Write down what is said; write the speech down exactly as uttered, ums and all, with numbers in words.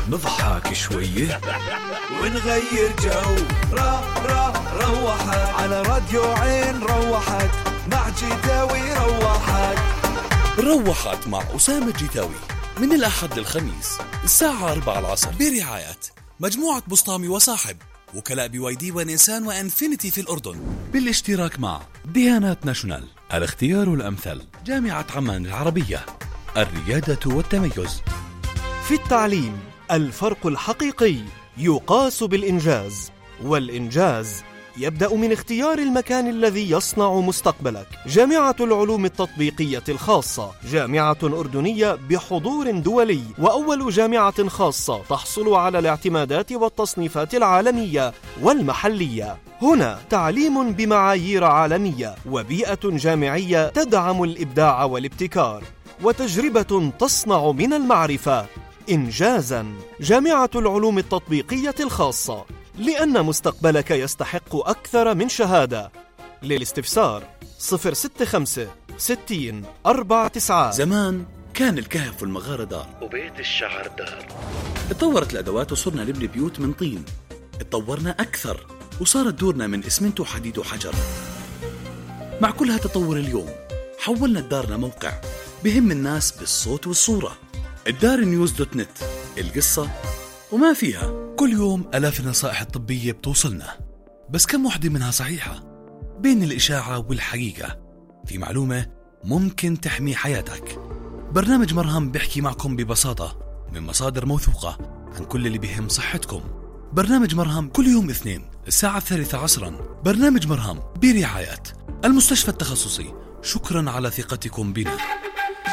نضحك شوية ونغير جو. را را روحك على راديو عين روحك مع جيتاوي روحك. روحت مع أسامة جيتاوي من الأحد للخميس الساعة أربعة العصر برعاية مجموعة بسطامي وصاحب، وكلاء بي واي دي ونيسان وانفينيتي في الأردن، بالاشتراك مع ديانات ناشونال، الاختيار الأمثل، جامعة عمان العربية، الريادة والتميز. في التعليم الفرق الحقيقي يقاس بالإنجاز، والإنجاز يبدأ من اختيار المكان الذي يصنع مستقبلك. جامعة العلوم التطبيقية الخاصة جامعة أردنية بحضور دولي، وأول جامعة خاصة تحصل على الاعتمادات والتصنيفات العالمية والمحلية. هنا تعليم بمعايير عالمية، وبيئة جامعية تدعم الإبداع والابتكار، وتجربة تصنع من المعرفة إنجازاً. جامعة العلوم التطبيقية الخاصة، لأن مستقبلك يستحق أكثر من شهادة. للاستفسار صفر ستة خمسة ستين أربعة تسعة. زمان كان الكهف والمغارة دار وبيت الشعر دار. اتطورت الأدوات وصرنا نبني بيوت من طين. اتطورنا أكثر وصارت دورنا من إسمنت وحديد وحجر. مع كل هالتطور اليوم حولنا الدار لموقع بهم الناس بالصوت والصورة. الدار نيوز دوت نت، القصة وما فيها. كل يوم آلاف النصائح الطبية بتوصلنا، بس كم وحدة منها صحيحة؟ بين الإشاعة والحقيقة في معلومة ممكن تحمي حياتك. برنامج مرهم بيحكي معكم ببساطة من مصادر موثوقة عن كل اللي بيهم صحتكم. برنامج مرهم كل يوم اثنين الساعة الثالثة عصرا. برنامج مرهم برعاية المستشفى التخصصي. شكرا على ثقتكم بنا.